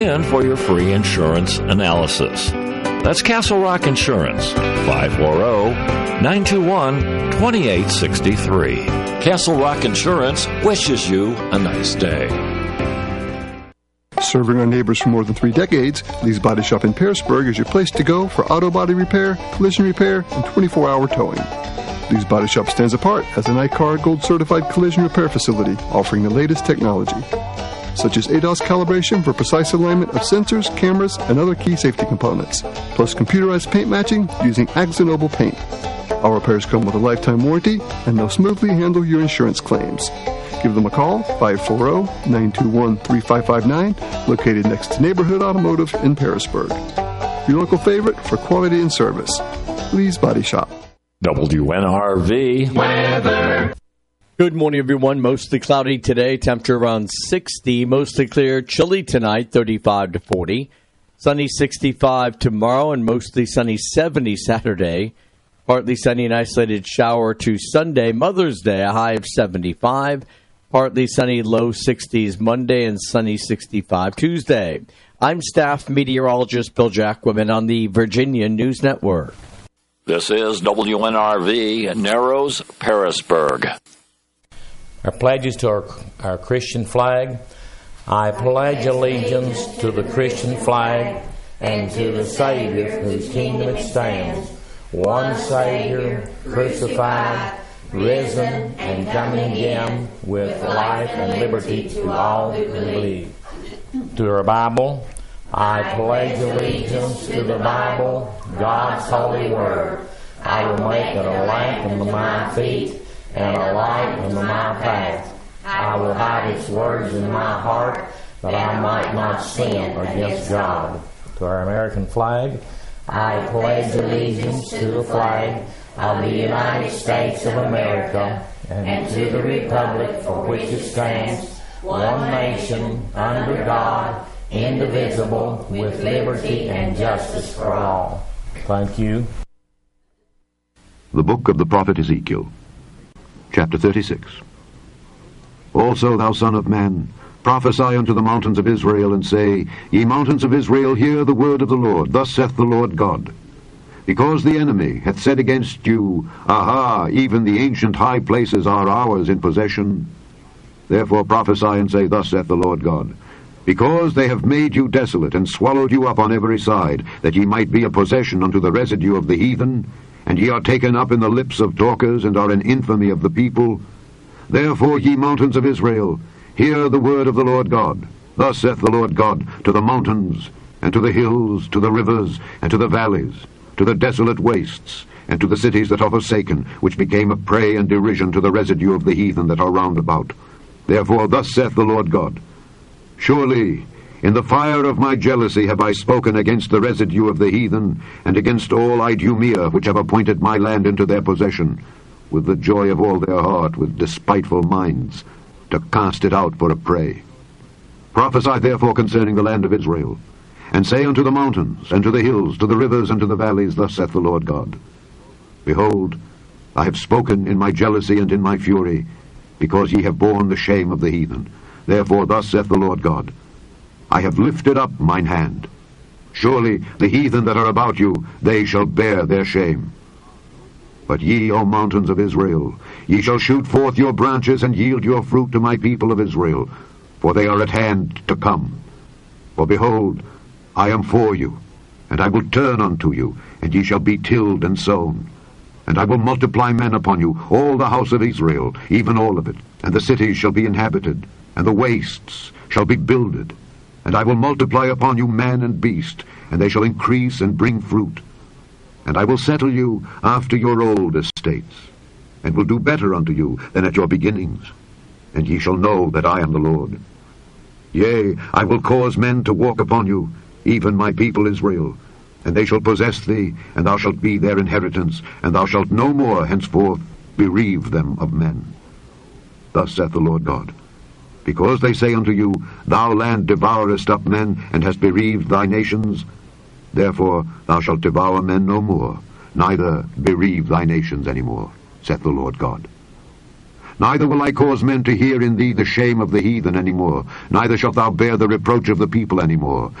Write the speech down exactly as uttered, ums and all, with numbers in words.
in for your free insurance analysis. That's Castle Rock Insurance, five four zero, nine two one, two eight six three. Castle Rock Insurance wishes you a nice day. Serving our neighbors for more than three decades, Lee's Body Shop in Pearisburg is your place to go for auto body repair, collision repair, and twenty-four hour towing. Lee's Body Shop stands apart as an I C A R Gold certified collision repair facility offering the latest technology, such as A D A S calibration for precise alignment of sensors, cameras, and other key safety components, plus computerized paint matching using AkzoNobel paint. Our repairs come with a lifetime warranty, and they'll smoothly handle your insurance claims. Give them a call, five four zero, nine two one, three five five nine, located next to Neighborhood Automotive in Pearisburg. Your local favorite for quality and service. Lee's Body Shop. W N R V weather. Good morning, everyone. Mostly cloudy today. Temperature around sixty. Mostly clear. Chilly tonight, thirty-five to forty. Sunny sixty-five tomorrow and mostly sunny seventy Saturday. Partly sunny and isolated shower to Sunday. Mother's Day, a high of seventy-five. Partly sunny, low sixties Monday and sunny sixty-five Tuesday. I'm staff meteorologist Bill Jacquemin on the Virginia News Network. This is W N R V, Narrows, Pearisburg. Our pledges to our, our Christian flag. I pledge allegiance to the Christian flag and to the Savior whose kingdom it stands, one Savior, crucified, risen, and coming again with life and liberty to all who believe. To our Bible, I pledge allegiance to the Bible, God's holy word. I will make it a lamp unto my feet and a light unto my path. I will hide its words in my heart, that I might not sin against God. To our American flag, I pledge allegiance to the flag of the United States of America and to the republic for which it stands, one nation, under God, indivisible, with liberty and justice for all. Thank you. The book of the prophet Ezekiel, chapter thirty-six. Also, thou son of man, prophesy unto the mountains of Israel, and say, Ye mountains of Israel, hear the word of the Lord. Thus saith the Lord God. Because the enemy hath said against you, Aha, even the ancient high places are ours in possession. Therefore prophesy and say, Thus saith the Lord God. Because they have made you desolate, and swallowed you up on every side, that ye might be a possession unto the residue of the heathen, and ye are taken up in the lips of talkers, and are an infamy of the people. Therefore, ye mountains of Israel, hear the word of the Lord God. Thus saith the Lord God to the mountains, and to the hills, to the rivers, and to the valleys, to the desolate wastes, and to the cities that are forsaken, which became a prey and derision to the residue of the heathen that are round about. Therefore, thus saith the Lord God, Surely, in the fire of my jealousy have I spoken against the residue of the heathen, and against all Idumea, which have appointed my land into their possession, with the joy of all their heart, with despiteful minds, to cast it out for a prey. Prophesy therefore concerning the land of Israel, and say unto the mountains, and to the hills, to the rivers, and to the valleys, Thus saith the Lord God, Behold, I have spoken in my jealousy and in my fury, because ye have borne the shame of the heathen. Therefore thus saith the Lord God, I have lifted up mine hand. Surely the heathen that are about you, they shall bear their shame. But ye, O mountains of Israel, ye shall shoot forth your branches, and yield your fruit to my people of Israel, for they are at hand to come. For behold, I am for you, and I will turn unto you, and ye shall be tilled and sown. And I will multiply men upon you, all the house of Israel, even all of it, and the cities shall be inhabited, and the wastes shall be builded. And I will multiply upon you man and beast, and they shall increase and bring fruit. And I will settle you after your old estates, and will do better unto you than at your beginnings. And ye shall know that I am the Lord. Yea, I will cause men to walk upon you, even my people Israel, and they shall possess thee, and thou shalt be their inheritance, and thou shalt no more henceforth bereave them of men. Thus saith the Lord God, Because they say unto you, Thou land devourest up men, and hast bereaved thy nations, therefore thou shalt devour men no more, neither bereave thy nations any more, saith the Lord God. Neither will I cause men to hear in thee the shame of the heathen any more, neither shalt thou bear the reproach of the people any more.